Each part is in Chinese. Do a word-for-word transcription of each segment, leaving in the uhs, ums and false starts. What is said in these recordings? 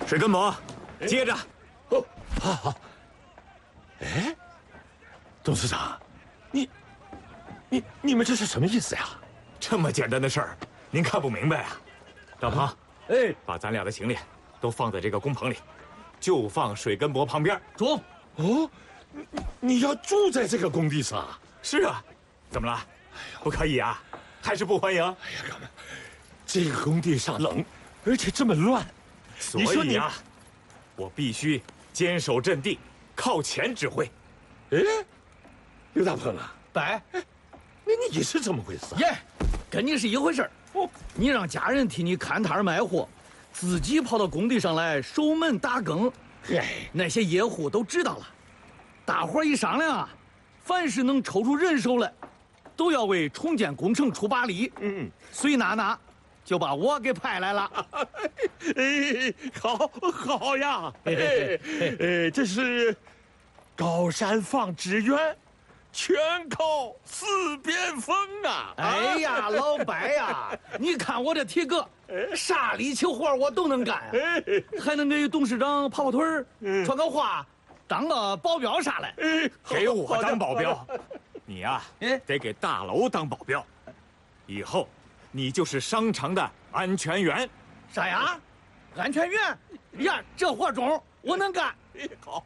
水根伯，接着。 哦，好好。哎，董事长，你、你、你们这是什么意思呀？ 这么简单的事儿，您看不明白啊？大鹏， 哎， 把咱俩的行李都放在这个工棚里，就放水根伯旁边。 中。 哦，你你要住在这个工地上？ 是啊，怎么了？不可以啊？还是不欢迎？ 哎呀，哥们，这个工地上冷，而且这么乱， 所以啊，我必须坚守阵地，靠前指挥。 哎，刘大鹏啊， 白， 那你是怎么回事？ 耶，跟你是一回事儿。哦，你让家人替你看摊卖货，自己跑到工地上来守门打更。 嗨， 那些野户都知道了，大伙儿一商量啊，凡是能抽出人手来，都要为重建工程出把力。 嗯， 所以娜娜就把我给派来了。 哎，好，好呀！哎，哎，这是高山放纸鸢，全靠四边风啊！ 哎呀，老白呀，你看我这体格，啥力气活我都能干啊，还能给董事长跑跑腿儿，传个话，当个保镖啥的。 给我当保镖，你呀、啊，得给大楼当保镖，以后你就是商场的安全员。 啥呀？安全员？呀，这活中我能干。 好，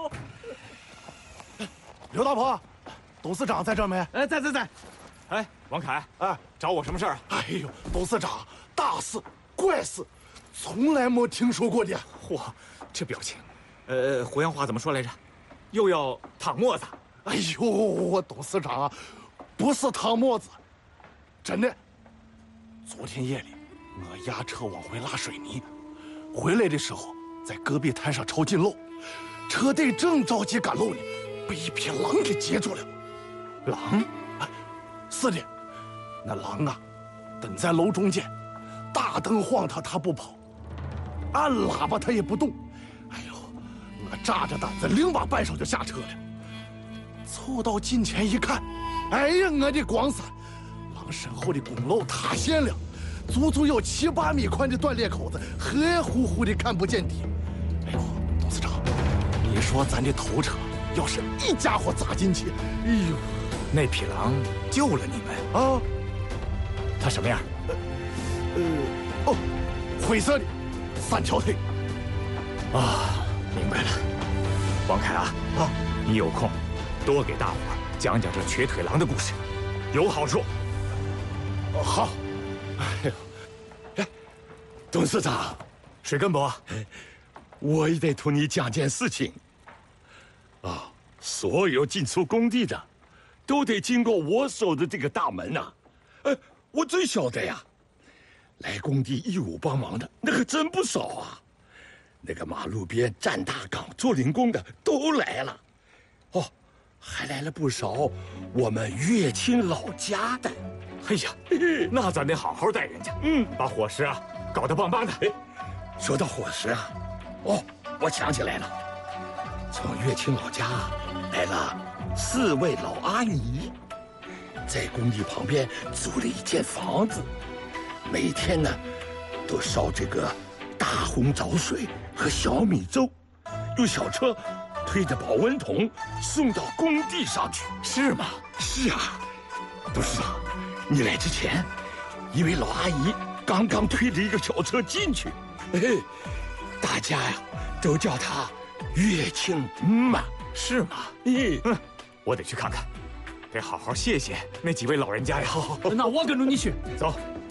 刘大鹏，董事长在这没？ 哎，在在在。 哎，王凯， 哎， 找我什么事儿？ 哎呦，董事长，大事怪事，从来没听说过的。 嚯，这表情，呃，胡杨话怎么说来着？又要躺沫子。 哎呦，我董事长啊，不是躺沫子，真的。昨天夜里，我押车往回拉水泥，回来的时候在戈壁滩上抄近路，车队正着急赶路呢，被一匹狼给截住了。 狼？ 哎，是的，那狼啊，等在楼中间，大灯晃它它不跑，按喇叭它也不动。哎呦，我扎着胆子，零把半晌就下车了。凑到近前一看，哎呀，我的光闪！狼身后的公路塌陷了，足足有七八米宽的断裂口子，黑乎乎的看不见底。哎呦，董事长，你说咱的头车要是一家伙砸进去，哎呦， 那匹狼救了你们啊！ 它什么样？ 呃，哦，灰色的，三条腿。 啊，明白了。王凯啊，啊，你有空多给大伙儿讲讲这瘸腿狼的故事，有好处。 哦，好。 哎呦，哎，董事长， 水根伯， 我也得同你讲件事情。啊，所有进出工地的，都得经过我守的这个大门呐、啊。哎，我最晓得呀，来工地义务帮忙的那可真不少啊。那个马路边站大岗、做零工的都来了。哦，还来了不少我们乐清老家的。 哎呀，那咱得好好待人家。嗯，把伙食啊搞得棒棒的。 哎，说到伙食啊，哦，我想起来了，从乐清老家来了四位老阿姨，在工地旁边租了一间房子，每天呢都烧这个大红枣水和小米粥，用小车推着保温桶送到工地上去。 是吗？ 是啊，董事长，你来之前，一位老阿姨刚刚推着一个小车进去，哎，大家呀都叫她乐清妈， 是吗？ 哎， 嗯，我得去看看，得好好谢谢那几位老人家呀。 那我跟着你去。 走。